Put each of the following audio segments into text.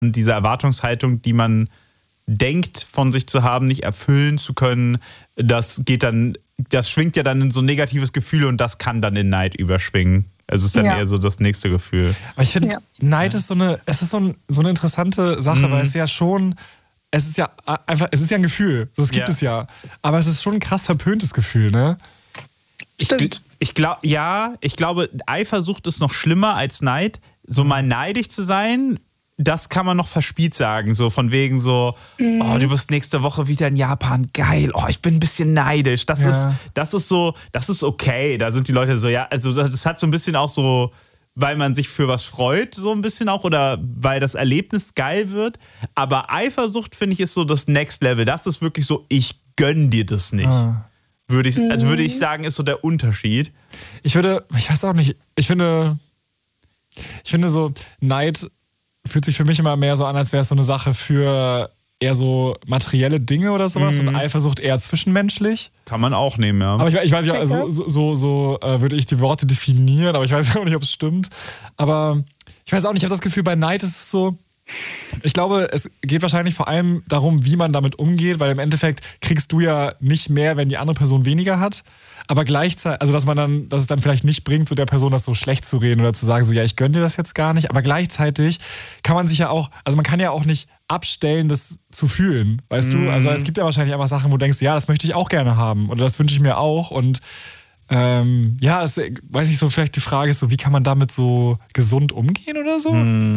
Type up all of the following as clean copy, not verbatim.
und diese Erwartungshaltung, die man denkt von sich zu haben, nicht erfüllen zu können, das schwingt ja dann in so ein negatives Gefühl und das kann dann in Neid überschwingen. Also es ist dann eher so das nächste Gefühl. Aber ich finde, Neid ist so eine interessante Sache, weil es ja schon, es ist ja ein Gefühl, so es gibt es ja. Aber es ist schon ein krass verpöntes Gefühl, ne? Stimmt. Ich glaube, Eifersucht ist noch schlimmer als Neid. So mal neidisch zu sein, das kann man noch verspielt sagen, so von wegen so, oh, du bist nächste Woche wieder in Japan, geil, oh, ich bin ein bisschen neidisch. Das ist okay. Da sind die Leute so, ja, also das hat so ein bisschen auch so, weil man sich für was freut, so ein bisschen auch, oder weil das Erlebnis geil wird. Aber Eifersucht, finde ich, ist so das Next Level. Das ist wirklich so, ich gönn dir das nicht. Würde ich sagen, ist so der Unterschied. Ich weiß auch nicht, ich finde so, Neid fühlt sich für mich immer mehr so an, als wäre es so eine Sache für eher so materielle Dinge oder sowas und Eifersucht eher zwischenmenschlich. Kann man auch nehmen, ja. Aber ich weiß nicht, also so würde ich die Worte definieren, aber ich weiß auch nicht, ob es stimmt. Aber ich weiß auch nicht, ich habe das Gefühl, bei Neid ist es so, ich glaube, es geht wahrscheinlich vor allem darum, wie man damit umgeht, weil im Endeffekt kriegst du ja nicht mehr, wenn die andere Person weniger hat. Aber gleichzeitig, also dass es dann vielleicht nicht bringt, so der Person das so schlecht zu reden oder zu sagen, so ja, ich gönne dir das jetzt gar nicht. Aber gleichzeitig kann man sich ja auch, also man kann ja auch nicht abstellen, das zu fühlen, weißt du? Also es gibt ja wahrscheinlich einfach Sachen, wo du denkst, ja, das möchte ich auch gerne haben oder das wünsche ich mir auch. Und weiß ich so, vielleicht die Frage ist so, wie kann man damit so gesund umgehen oder so?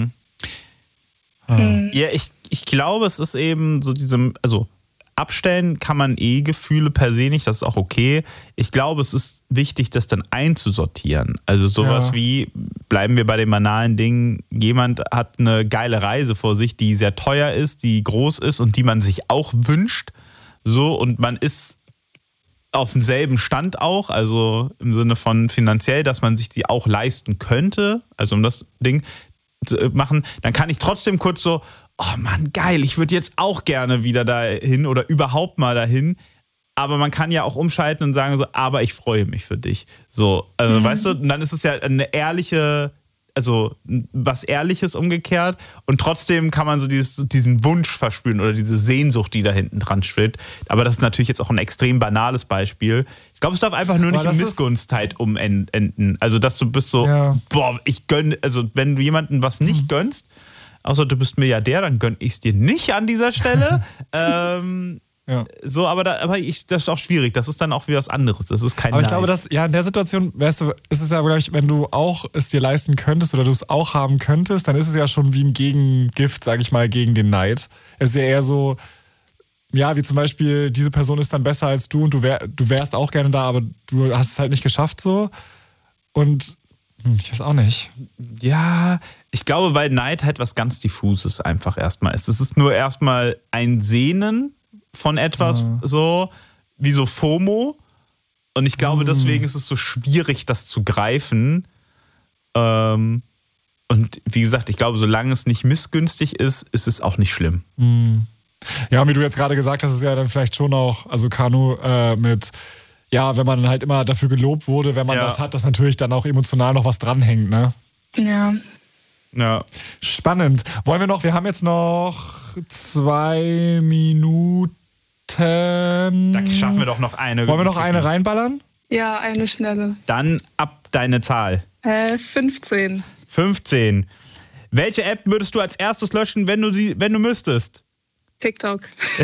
Ja, ich glaube, es ist eben so abstellen kann man Gefühle per se nicht, das ist auch okay. Ich glaube, es ist wichtig, das dann einzusortieren. Also sowas wie, bleiben wir bei den banalen Dingen, jemand hat eine geile Reise vor sich, die sehr teuer ist, die groß ist und die man sich auch wünscht. So, und man ist auf demselben Stand auch, also im Sinne von finanziell, dass man sich die auch leisten könnte, also um das Ding zu machen, dann kann ich trotzdem kurz so, oh Mann, geil, ich würde jetzt auch gerne wieder dahin oder überhaupt mal dahin. Aber man kann ja auch umschalten und sagen so, aber ich freue mich für dich. So, also weißt du, und dann ist es ja eine ehrliche, also was Ehrliches umgekehrt. Und trotzdem kann man so diesen Wunsch verspüren oder diese Sehnsucht, die da hinten dran schwillt. Aber das ist natürlich jetzt auch ein extrem banales Beispiel. Ich glaube, es darf einfach nur nicht in Missgunstheit umenden. Also, dass du bist so, boah, ich gönne, also wenn du jemandem was nicht gönnst, außer du bist Milliardär, dann gönn ich es dir nicht an dieser Stelle. So, aber das ist auch schwierig. Das ist dann auch wieder was anderes. Das ist kein Aber ich glaube, dass, in der Situation, weißt du, ist es ja, glaube ich, wenn du auch es dir leisten könntest oder du es auch haben könntest, dann ist es ja schon wie ein Gegengift, sage ich mal, gegen den Neid. Es ist ja eher so, ja, wie zum Beispiel, diese Person ist dann besser als du und du wärst auch gerne da, aber du hast es halt nicht geschafft so. Und ich weiß auch nicht. Ja, ich glaube, weil Neid halt was ganz Diffuses einfach erstmal ist. Es ist nur erstmal ein Sehnen von etwas, so wie so FOMO. Und ich glaube, deswegen ist es so schwierig, das zu greifen. Und wie gesagt, ich glaube, solange es nicht missgünstig ist, ist es auch nicht schlimm. Ja, wie du jetzt gerade gesagt hast, ist ja dann vielleicht schon auch, also Kanu mit, ja, wenn man halt immer dafür gelobt wurde, wenn man das hat, dass natürlich dann auch emotional noch was dranhängt, ne? Ja. Spannend. Wir haben jetzt noch 2 Minuten. Da schaffen wir doch noch eine. Wollen wir noch eine reinballern? Ja, eine schnelle. Dann ab deine Zahl. 15. 15. Welche App würdest du als erstes löschen, wenn du müsstest? TikTok.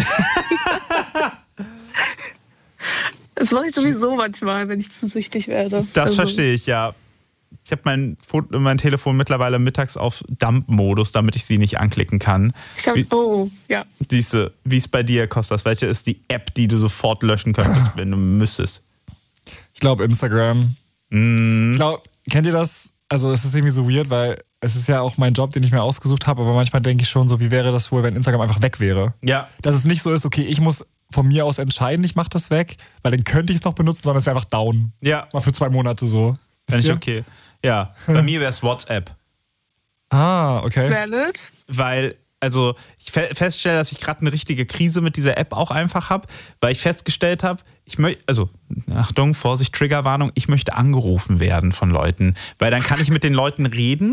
Das mache ich sowieso manchmal, wenn ich zu süchtig werde. Das verstehe ich, ja. Ich habe mein Telefon mittlerweile mittags auf Dump-Modus, damit ich sie nicht anklicken kann. Siehste, wie ist bei dir, Kostas? Welche ist die App, die du sofort löschen könntest, wenn du müsstest? Ich glaube Instagram. Ich glaube, kennt ihr das? Also es ist irgendwie so weird, weil es ist ja auch mein Job, den ich mir ausgesucht habe, aber manchmal denke ich schon so, wie wäre das wohl, wenn Instagram einfach weg wäre? Ja. Dass es nicht so ist, okay, ich muss von mir aus entscheiden, ich mache das weg, weil dann könnte ich es noch benutzen, sondern es wäre einfach down. Ja. Mal für 2 Monate so. Finde ich okay. Ja, bei mir wäre es WhatsApp. Ah, okay. Valid? Weil, also ich feststelle, dass ich gerade eine richtige Krise mit dieser App auch einfach habe, weil ich festgestellt habe, Achtung, Vorsicht, Triggerwarnung, ich möchte angerufen werden von Leuten, weil dann kann ich mit den Leuten reden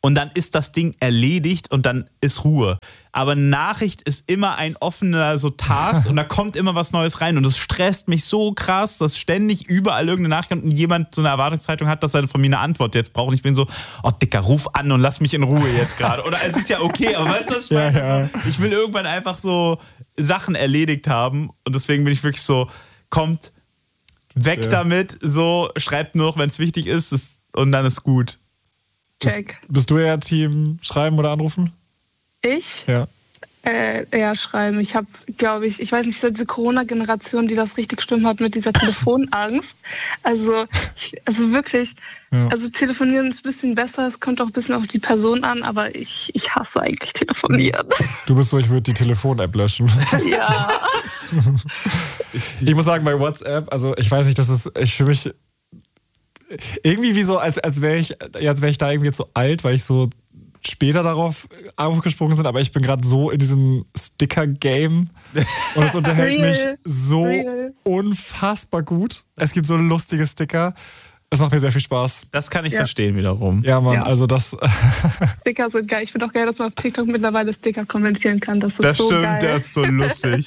und dann ist das Ding erledigt und dann ist Ruhe. Aber eine Nachricht ist immer ein offener so Task und da kommt immer was Neues rein und das stresst mich so krass, dass ständig überall irgendeine Nachricht kommt und jemand so eine Erwartungshaltung hat, dass er von mir eine Antwort jetzt braucht. Und ich bin so, oh Dicker, ruf an und lass mich in Ruhe jetzt gerade. Oder es ist ja okay, aber weißt du, was ich meine? Ja. Ich will irgendwann einfach so Sachen erledigt haben und deswegen bin ich wirklich so, kommt weg damit, so schreibt nur noch, wenn es wichtig ist und dann ist gut. Check. Bist du eher Team schreiben oder anrufen? Ich? Ja. Eher schreiben. Ich habe, glaube ich weiß nicht, diese Corona-Generation, die das richtig schlimm hat mit dieser Telefonangst. Also wirklich, also telefonieren ist ein bisschen besser, es kommt auch ein bisschen auf die Person an, aber ich hasse eigentlich telefonieren. Du bist so, ich würde die Telefon-App löschen. Ja. Ich muss sagen, bei WhatsApp, also ich weiß nicht, das ist für mich irgendwie wie so, als wäre ich da irgendwie jetzt so alt, weil ich so später darauf aufgesprungen bin, aber ich bin gerade so in diesem Sticker-Game und es unterhält mich so unfassbar gut. Es gibt so lustige Sticker. Es macht mir sehr viel Spaß. Das kann ich verstehen wiederum. Ja, Mann, also das... Sticker sind geil. Ich finde auch geil, dass man auf TikTok mittlerweile Sticker kommentieren kann. Das ist so stimmt, geil. das ist so lustig.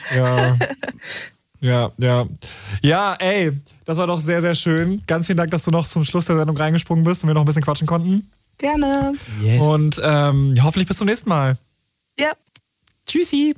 Ja, ey, das war doch sehr, sehr schön. Ganz vielen Dank, dass du noch zum Schluss der Sendung reingesprungen bist und wir noch ein bisschen quatschen konnten. Gerne. Yes. Und hoffentlich bis zum nächsten Mal. Ja. Tschüssi.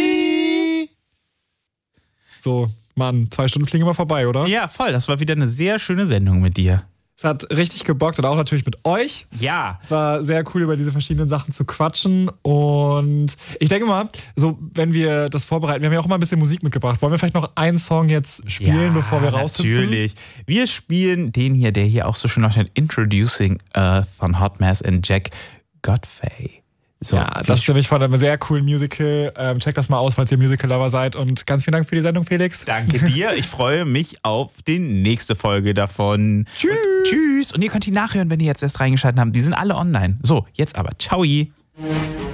So, Mann, 2 Stunden fliegen immer vorbei, oder? Ja, voll. Das war wieder eine sehr schöne Sendung mit dir. Es hat richtig gebockt und auch natürlich mit euch. Ja. Es war sehr cool, über diese verschiedenen Sachen zu quatschen. Und ich denke mal, so wenn wir das vorbereiten, wir haben ja auch immer ein bisschen Musik mitgebracht. Wollen wir vielleicht noch einen Song jetzt spielen, bevor wir raushüpfen? Natürlich. Wir spielen den hier, der hier auch so schön aussieht, Introducing Earth von Hot Mess and Jack Godfrey. So, ja, das ist nämlich von einem sehr coolen Musical. Checkt das mal aus, falls ihr Musical-Lover seid. Und ganz vielen Dank für die Sendung, Felix. Danke dir. Ich freue mich auf die nächste Folge davon. Tschüss. Und ihr könnt die nachhören, wenn ihr jetzt erst reingeschaltet habt. Die sind alle online. So, jetzt aber. Ciao.